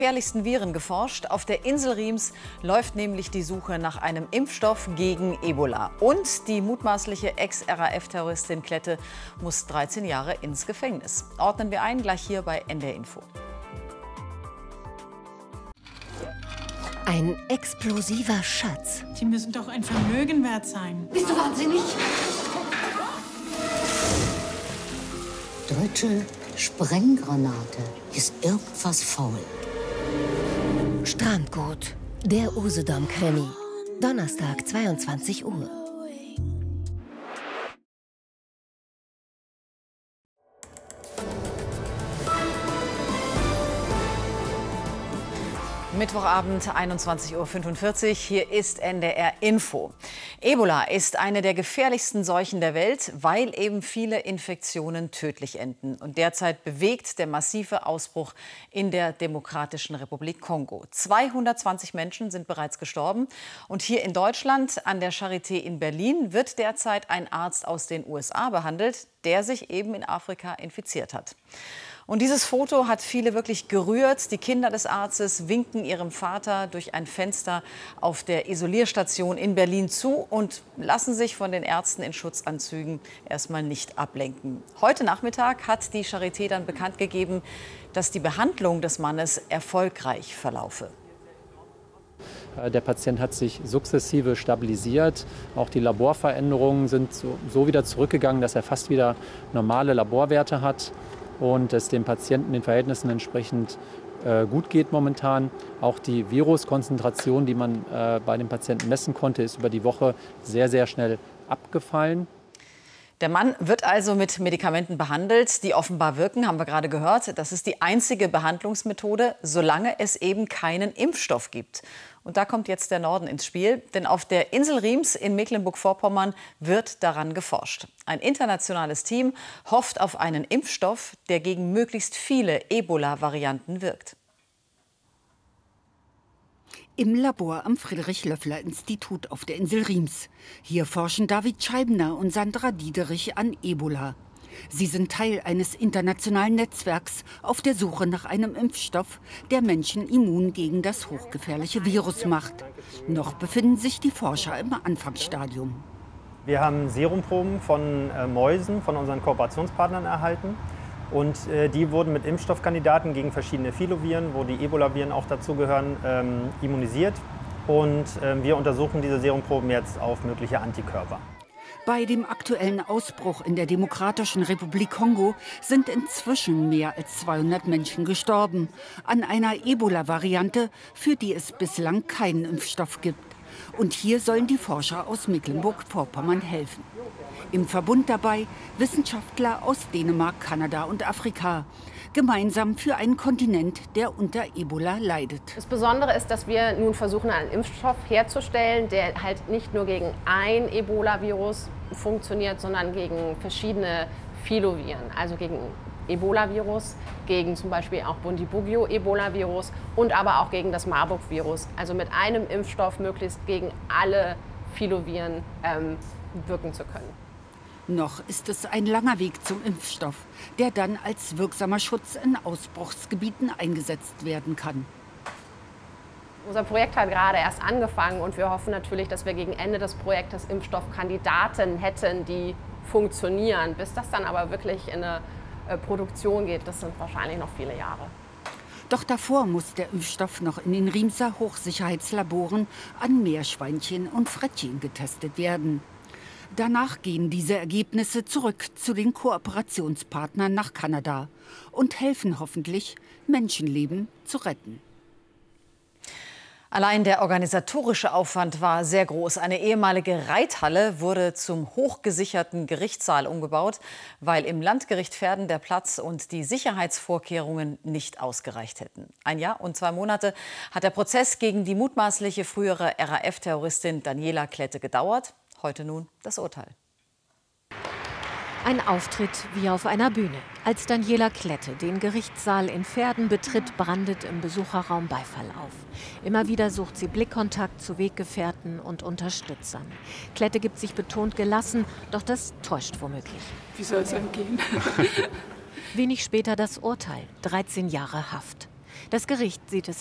Gefährlichsten Viren geforscht. Auf der Insel Riems läuft nämlich die Suche nach einem Impfstoff gegen Ebola. Und die mutmaßliche Ex-RAF-Terroristin Klette muss 13 Jahre ins Gefängnis. Ordnen wir ein, gleich hier bei NDR Info. Ein explosiver Schatz. Die müssen doch ein Vermögen wert sein. Bist du wahnsinnig? Deutsche Sprenggranate. Ist irgendwas faul? Strandgut. Der Usedom-Krimi. Donnerstag, 22 Uhr. Mittwochabend, 21:45 Uhr. Hier ist NDR Info. Ebola ist eine der gefährlichsten Seuchen der Welt, weil eben viele Infektionen tödlich enden. Und derzeit bewegt der massive Ausbruch in der Demokratischen Republik Kongo. 220 Menschen sind bereits gestorben. Und hier in Deutschland, an der Charité in Berlin, wird derzeit ein Arzt aus den USA behandelt, der sich eben in Afrika infiziert hat. Und dieses Foto hat viele wirklich gerührt. Die Kinder des Arztes winken ihrem Vater durch ein Fenster auf der Isolierstation in Berlin zu und lassen sich von den Ärzten in Schutzanzügen erstmal nicht ablenken. Heute Nachmittag hat die Charité dann bekannt gegeben, dass die Behandlung des Mannes erfolgreich verlaufe. Der Patient hat sich sukzessive stabilisiert. Auch die Laborveränderungen sind so wieder zurückgegangen, dass er fast wieder normale Laborwerte hat und es dem Patienten den Verhältnissen entsprechend gut geht momentan. Auch die Viruskonzentration, die man bei dem Patienten messen konnte, ist über die Woche sehr, sehr schnell abgefallen. Der Mann wird also mit Medikamenten behandelt, die offenbar wirken, haben wir gerade gehört. Das ist die einzige Behandlungsmethode, solange es eben keinen Impfstoff gibt. Und da kommt jetzt der Norden ins Spiel, denn auf der Insel Riems in Mecklenburg-Vorpommern wird daran geforscht. Ein internationales Team hofft auf einen Impfstoff, der gegen möglichst viele Ebola-Varianten wirkt. Im Labor am Friedrich-Löffler-Institut auf der Insel Riems. Hier forschen David Scheibner und Sandra Diederich an Ebola. Sie sind Teil eines internationalen Netzwerks auf der Suche nach einem Impfstoff, der Menschen immun gegen das hochgefährliche Virus macht. Noch befinden sich die Forscher im Anfangsstadium. Wir haben Serumproben von Mäusen, von unseren Kooperationspartnern erhalten. Und die wurden mit Impfstoffkandidaten gegen verschiedene Filoviren, wo die Ebola-Viren auch dazugehören, immunisiert. Und wir untersuchen diese Serumproben jetzt auf mögliche Antikörper. Bei dem aktuellen Ausbruch in der Demokratischen Republik Kongo sind inzwischen mehr als 200 Menschen gestorben. An einer Ebola-Variante, für die es bislang keinen Impfstoff gibt. Und hier sollen die Forscher aus Mecklenburg-Vorpommern helfen. Im Verbund dabei Wissenschaftler aus Dänemark, Kanada und Afrika. Gemeinsam für einen Kontinent, der unter Ebola leidet. Das Besondere ist, dass wir nun versuchen, einen Impfstoff herzustellen, der halt nicht nur gegen ein Ebola-Virus funktioniert, sondern gegen verschiedene Filoviren, also gegen Ebola-Virus, gegen zum Beispiel auch Bundibugyo-Ebola-Virus und aber auch gegen das Marburg-Virus. Also mit einem Impfstoff möglichst gegen alle Filoviren wirken zu können. Noch ist es ein langer Weg zum Impfstoff, der dann als wirksamer Schutz in Ausbruchsgebieten eingesetzt werden kann. Unser Projekt hat gerade erst angefangen und wir hoffen natürlich, dass wir gegen Ende des Projektes Impfstoffkandidaten hätten, die funktionieren. Bis das dann aber wirklich in eine Produktion geht, das sind wahrscheinlich noch viele Jahre. Doch davor muss der Impfstoff noch in den Riemser Hochsicherheitslaboren an Meerschweinchen und Frettchen getestet werden. Danach gehen diese Ergebnisse zurück zu den Kooperationspartnern nach Kanada und helfen hoffentlich, Menschenleben zu retten. Allein der organisatorische Aufwand war sehr groß. Eine ehemalige Reithalle wurde zum hochgesicherten Gerichtssaal umgebaut, weil im Landgericht Verden der Platz und die Sicherheitsvorkehrungen nicht ausgereicht hätten. 1 Jahr und 2 Monate hat der Prozess gegen die mutmaßliche frühere RAF-Terroristin Daniela Klette gedauert. Heute nun das Urteil. Ein Auftritt wie auf einer Bühne. Als Daniela Klette den Gerichtssaal in Verden betritt, brandet im Besucherraum Beifall auf. Immer wieder sucht sie Blickkontakt zu Weggefährten und Unterstützern. Klette gibt sich betont gelassen, doch das täuscht womöglich. Wie soll es einem gehen? Wenig später das Urteil, 13 Jahre Haft. Das Gericht sieht es